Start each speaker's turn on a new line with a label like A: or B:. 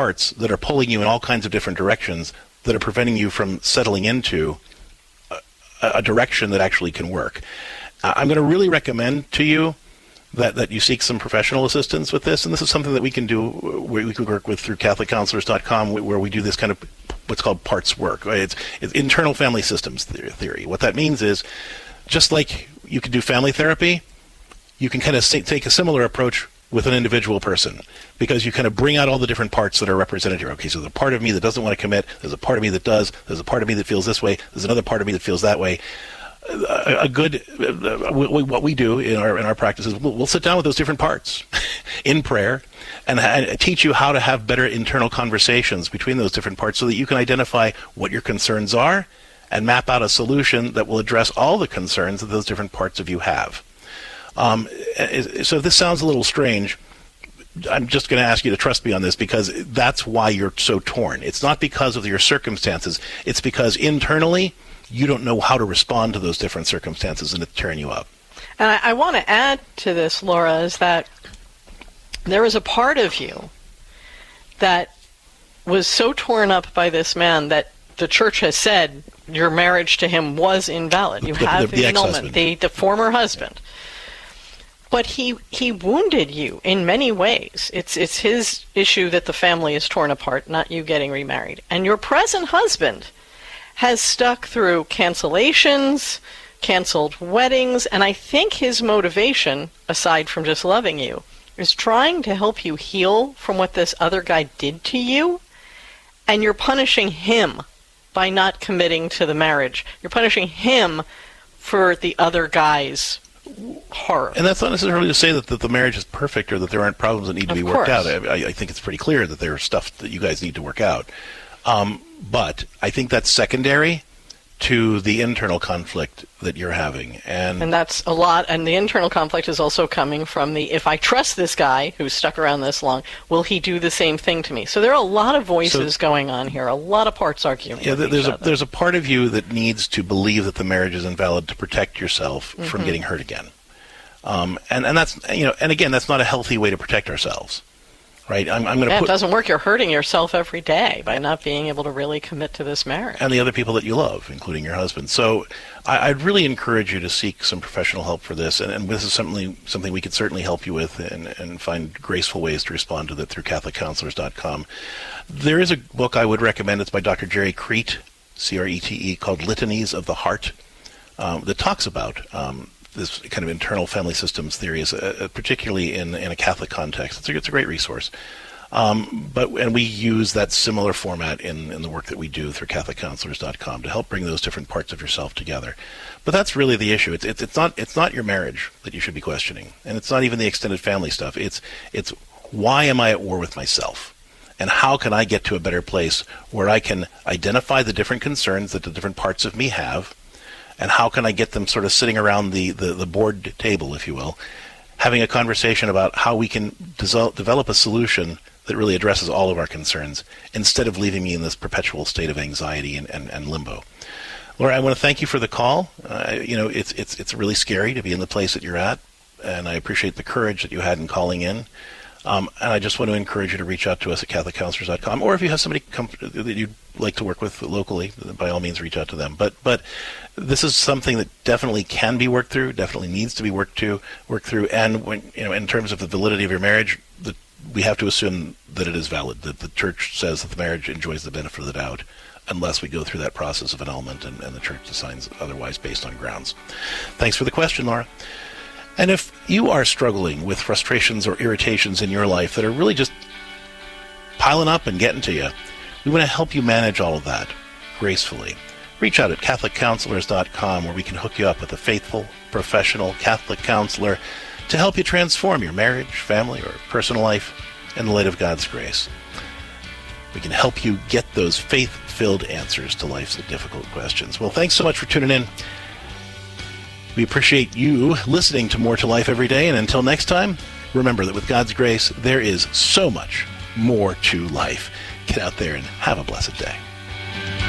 A: parts that are pulling you in all kinds of different directions that are preventing you from settling into a direction that actually can work. I'm going to really recommend to you that you seek some professional assistance with this, and this is something that we can do, we can work with through CatholicCounselors.com, where we do this kind of what's called parts work. Right? It's internal family systems theory. What that means is, just like you can do family therapy, you can kind of take a similar approach with an individual person, because you kind of bring out all the different parts that are represented here. Okay, so there's a part of me that doesn't want to commit, there's a part of me that does, there's a part of me that feels this way, there's another part of me that feels that way. What we do in our practice is we'll sit down with those different parts in prayer and teach you how to have better internal conversations between those different parts so that you can identify what your concerns are and map out a solution that will address all the concerns that those different parts of you have. So if this sounds a little strange, I'm just going to ask you to trust me on this, because that's why you're so torn. It's not because of your circumstances. It's because internally you don't know how to respond to those different circumstances, and it's tearing you up.
B: And I want to add to this, Laura, is that there is a part of you that was so torn up by this man that the church has said your marriage to him was invalid. You have the annulment, the former husband. But he wounded you in many ways. It's his issue that the family is torn apart, not you getting remarried. And your present husband has stuck through cancellations, canceled weddings, and I think his motivation, aside from just loving you, is trying to help you heal from what this other guy did to you, and you're punishing him by not committing to the marriage. You're punishing him for the other guy's horror.
A: And that's not necessarily to say that the marriage is perfect or that there aren't problems that need to be worked out. I think it's pretty clear that there's stuff that you guys need to work out. But I think that's secondary to the internal conflict that you're having. And
B: that's a lot. And the internal conflict is also coming from the, if I trust this guy who's stuck around this long, will he do the same thing to me? So there are a lot of voices going on here, a lot of parts arguing. Yeah,
A: there's a part of you that needs to believe that the marriage is invalid to protect yourself from getting hurt again. And that's, and again, that's not a healthy way to protect ourselves. Right,
B: it doesn't work. You're hurting yourself every day by not being able to really commit to this marriage.
A: And the other people that you love, including your husband. So I'd really encourage you to seek some professional help for this. And this is something we could certainly help you with and find graceful ways to respond to that through CatholicCounselors.com. There is a book I would recommend. It's by Dr. Jerry Crete, C-R-E-T-E, called Litanies of the Heart, that talks about this kind of internal family systems theory, particularly in a Catholic context. It's a great resource. And we use that similar format in the work that we do through CatholicCounselors.com to help bring those different parts of yourself together. But that's really the issue. It's not your marriage that you should be questioning, and it's not even the extended family stuff. It's why am I at war with myself? And how can I get to a better place where I can identify the different concerns that the different parts of me have, and how can I get them sort of sitting around the board table, if you will, having a conversation about how we can develop a solution that really addresses all of our concerns, instead of leaving me in this perpetual state of anxiety and limbo. Laura, I want to thank you for the call. It's really scary to be in the place that you're at, and I appreciate the courage that you had in calling in. And I just want to encourage you to reach out to us at CatholicCounselors.com, or if you have somebody that you'd like to work with locally, by all means reach out to them. But this is something that definitely can be worked through, definitely needs to be worked through, and when in terms of the validity of your marriage, we have to assume that it is valid, that the church says that the marriage enjoys the benefit of the doubt, unless we go through that process of annulment and the church decides otherwise based on grounds. Thanks for the question, Laura. And if you are struggling with frustrations or irritations in your life that are really just piling up and getting to you, we want to help you manage all of that gracefully. Reach out at CatholicCounselors.com, where we can hook you up with a faithful, professional Catholic counselor to help you transform your marriage, family, or personal life in the light of God's grace. We can help you get those faith-filled answers to life's difficult questions. Well, thanks so much for tuning in. We appreciate you listening to More to Life every day, and until next time, remember that with God's grace, there is so much more to life. Get out there and have a blessed day.